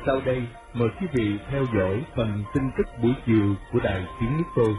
Sau đây, mời quý vị theo dõi phần tin tức buổi chiều của Đài Tiếng Nước Tôi.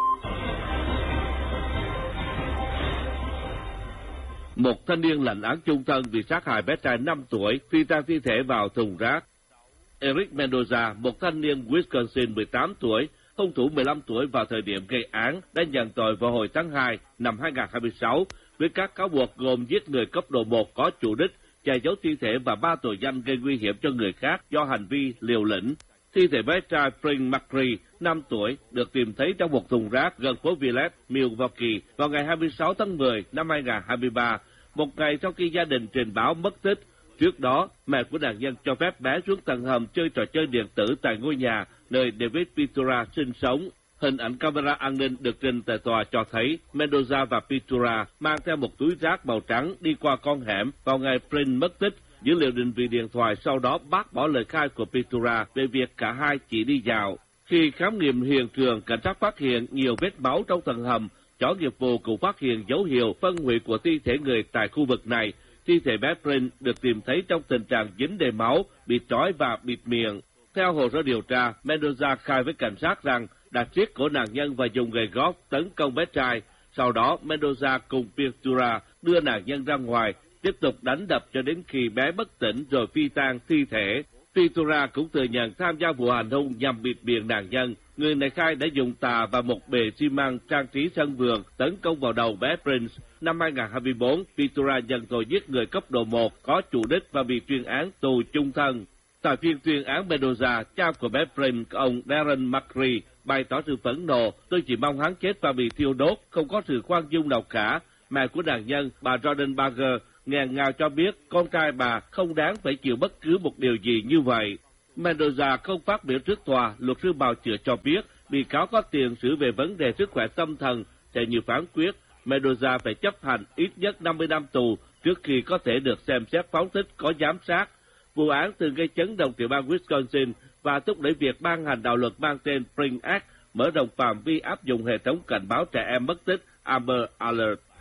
Một thanh niên lãnh án chung thân vì sát hại bé trai 5 tuổi phi tang thi thể vào thùng rác. Eric Mendoza, một thanh niên Wisconsin 18 tuổi, hung thủ 15 tuổi vào thời điểm gây án, đã nhận tội vào hồi tháng 2 năm 2026 với các cáo buộc gồm giết người cấp độ 1 có chủ đích, che giấu thi thể và 3 tội danh gây nguy hiểm cho người khác do hành vi liều lĩnh. Thi thể bé trai Prince McCree, 5 tuổi, được tìm thấy trong một thùng rác gần phố Villette, Milwaukee vào ngày 26 tháng 10 năm 2023, một ngày sau khi gia đình trình báo mất tích. Trước đó, mẹ của nạn nhân cho phép bé xuống tầng hầm chơi trò chơi điện tử tại ngôi nhà nơi David Pitura sinh sống. Hình ảnh camera an ninh được trình tại tòa cho thấy Mendoza và Pitura mang theo một túi rác màu trắng đi qua con hẻm vào ngày Prince mất tích. Dữ liệu định vị điện thoại sau đó bác bỏ lời khai của Pitura về việc cả hai chỉ đi dạo. Khi khám nghiệm hiện trường, cảnh sát phát hiện nhiều vết máu trong tầng hầm. Chó nghiệp vụ cũng phát hiện dấu hiệu phân hủy của thi thể người tại khu vực này. Thi thể bé Prince được tìm thấy trong tình trạng dính đầy máu, bị trói và bịt miệng. Theo hồ sơ điều tra, Mendoza khai với cảnh sát rằng đã siết cổ nạn nhân và dùng gậy gót tấn công bé trai. Sau đó, Mendoza cùng Pitura đưa nạn nhân ra ngoài, tiếp tục đánh đập cho đến khi bé bất tỉnh rồi phi tang thi thể. Pitura cũng thừa nhận tham gia vụ hành hung nhằm bịt miệng nạn nhân. Người này khai đã dùng tà và một bề xi măng trang trí sân vườn tấn công vào đầu bé Prince. Năm 2024, Pitura nhận tội giết người cấp độ 1 có chủ đích và bị tuyên án tù chung thân. Tại phiên tuyên án, Mendoza, cha của bé Prince, ông Darren McCree, bày tỏ sự phẫn nộ: "Tôi chỉ mong hắn chết và bị thiêu đốt, không có sự khoan dung nào cả." Mẹ của nạn nhân, bà Jordan Barger, nghẹn ngào cho biết con trai bà không đáng phải chịu bất cứ một điều gì như vậy. Mendoza không phát biểu trước tòa. Luật sư bào chữa cho biết bị cáo có tiền sử về vấn đề sức khỏe tâm thần. Theo như phán quyết, Mendoza phải chấp hành ít nhất 50 năm tù trước khi có thể được xem xét phóng thích có giám sát. Vụ án từng gây chấn động tiểu bang Wisconsin và thúc đẩy việc ban hành đạo luật mang tên Prince Act, mở rộng phạm vi áp dụng hệ thống cảnh báo trẻ em mất tích Amber Alert.